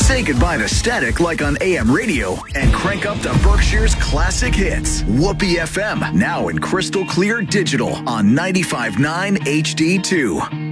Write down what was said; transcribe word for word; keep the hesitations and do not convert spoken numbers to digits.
Say goodbye to static like on A M radio and crank up to Berkshire's classic hits. Whoopee F M, now in crystal clear digital on ninety-five point nine H D two.